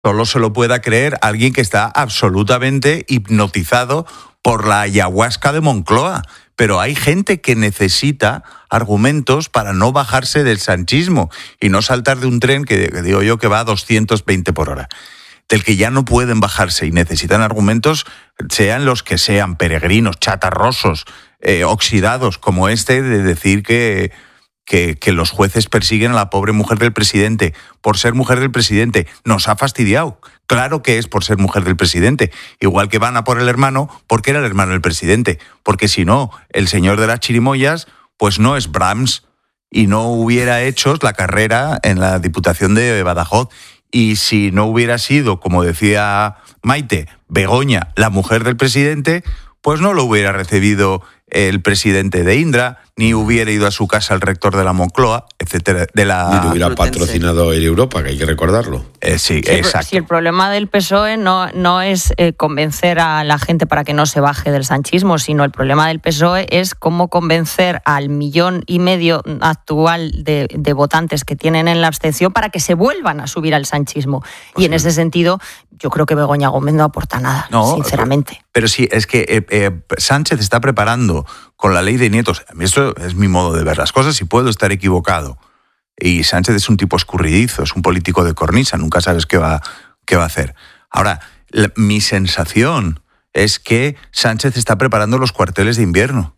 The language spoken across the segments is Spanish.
Solo se lo pueda creer alguien que está absolutamente hipnotizado por la ayahuasca de Moncloa. Pero hay gente que necesita argumentos para no bajarse del sanchismo y no saltar de un tren que digo yo que va a 220 por hora, del que ya no pueden bajarse y necesitan argumentos, sean los que sean, peregrinos, chatarrosos, oxidados, como este de decir que los jueces persiguen a la pobre mujer del presidente por ser mujer del presidente. Nos ha fastidiado. Claro que es por ser mujer del presidente. Igual que van a por el hermano, porque era el hermano del presidente. Porque si no, el señor de las chirimoyas, pues no es Brahms y no hubiera hecho la carrera en la Diputación de Badajoz. Y si no hubiera sido, como decía Maite, Begoña, la mujer del presidente, pues no lo hubiera recibido el presidente de Indra, ni hubiera ido a su casa el rector de la Moncloa, etcétera. Ni lo hubiera patrocinado Air Europa, que hay que recordarlo. Sí, exacto. Si el problema del PSOE no es convencer a la gente para que no se baje del sanchismo, sino el problema del PSOE es cómo convencer al 1,5 millón actual de votantes que tienen en la abstención para que se vuelvan a subir al sanchismo. Pues y en ese sentido, yo creo que Begoña Gómez no aporta nada, sinceramente. Pero sí, es que Sánchez está preparando con la ley de nietos. A mí esto es mi modo de ver las cosas y puedo estar equivocado. Y Sánchez es un tipo escurridizo, es un político de cornisa, nunca sabes qué va a hacer. Ahora, mi sensación es que Sánchez está preparando los cuarteles de invierno.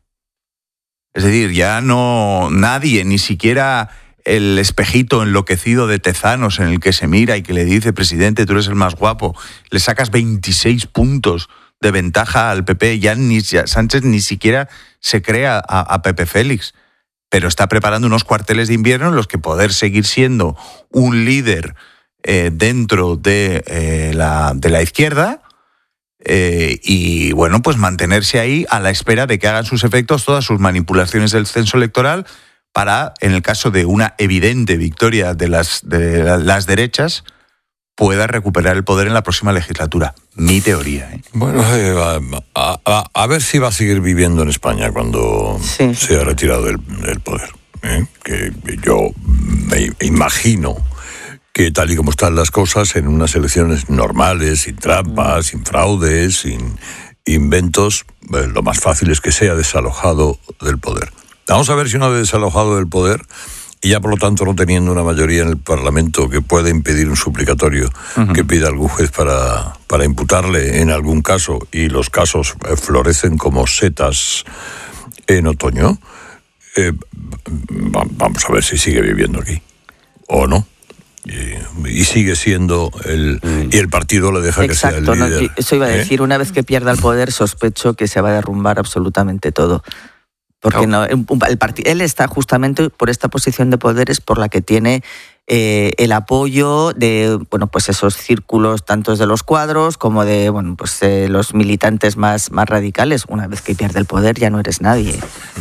Es decir, ya no nadie, ni siquiera el espejito enloquecido de Tezanos en el que se mira y que le dice, presidente, tú eres el más guapo, le sacas 26 puntos de ventaja al PP, ya Sánchez ni siquiera se crea a Pepe Félix, pero está preparando unos cuarteles de invierno en los que poder seguir siendo un líder dentro de la izquierda y bueno, pues mantenerse ahí a la espera de que hagan sus efectos todas sus manipulaciones del censo electoral para, en el caso de una evidente victoria de las derechas, pueda recuperar el poder en la próxima legislatura. Mi teoría. Bueno, a ver si va a seguir viviendo en España cuando se ha retirado del poder. Que yo me imagino que tal y como están las cosas, en unas elecciones normales, sin trampas, sin fraudes, sin inventos, lo más fácil es que sea desalojado del poder. Vamos a ver si una vez desalojado del poder, y ya por lo tanto no teniendo una mayoría en el Parlamento que pueda impedir un suplicatorio que pida algún juez para imputarle en algún caso, y los casos florecen como setas en otoño, vamos a ver si sigue viviendo aquí o no. Y sigue siendo y el partido le deja que sea el líder. Eso iba a decir, una vez que pierda el poder, sospecho que se va a derrumbar absolutamente todo. Porque él está justamente por esta posición de poderes por la que tiene el apoyo de pues esos círculos, tanto de los cuadros como de los militantes más radicales. Una vez que pierde el poder ya no eres nadie.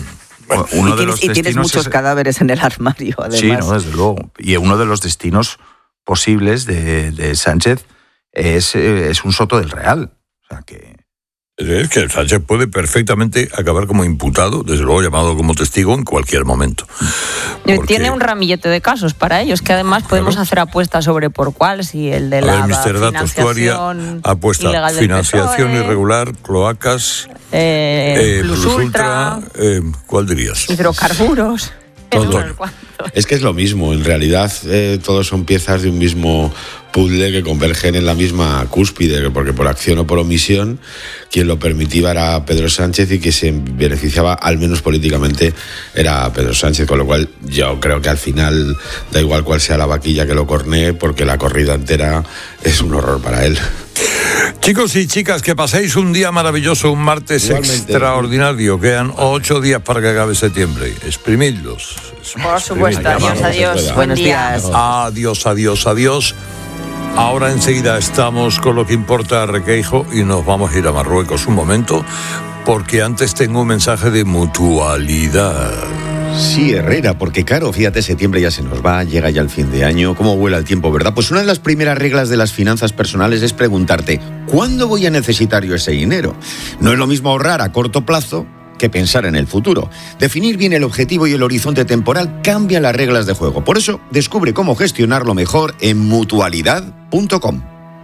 Y tienes muchos cadáveres en el armario, además. Sí, no, desde luego. Y uno de los destinos posibles de Sánchez es un Soto del Real. O sea que... Es que Sánchez puede perfectamente acabar como imputado, desde luego llamado como testigo en cualquier momento. Tiene un ramillete de casos para ellos, que además podemos hacer apuestas sobre por cuál, si el de la financiación apuesta, financiación irregular, cloacas, Plus Ultra, ¿cuál dirías? Hidrocarburos. Todo. Es que es lo mismo, en realidad todos son piezas de un mismo puzzle que convergen en la misma cúspide, porque por acción o por omisión quien lo permitía era Pedro Sánchez y que se beneficiaba, al menos políticamente, era Pedro Sánchez, con lo cual yo creo que al final da igual cuál sea la vaquilla que lo cornee, porque la corrida entera es un horror para él. Chicos y chicas, que paséis un día maravilloso, un martes extraordinario. Quedan 8 días para que acabe septiembre. Exprimidlos. Por supuesto. Adiós. Buenos días. Adiós. Ahora enseguida estamos con lo que importa, Requeijo, y nos vamos a ir a Marruecos un momento, porque antes tengo un mensaje de mutualidad. Sí, Herrera, porque claro, fíjate, septiembre ya se nos va, llega ya el fin de año, cómo vuela el tiempo, ¿verdad? Pues una de las primeras reglas de las finanzas personales es preguntarte, ¿cuándo voy a necesitar yo ese dinero? No es lo mismo ahorrar a corto plazo que pensar en el futuro. Definir bien el objetivo y el horizonte temporal cambia las reglas de juego. Por eso, descubre cómo gestionarlo mejor en mutualidad.com.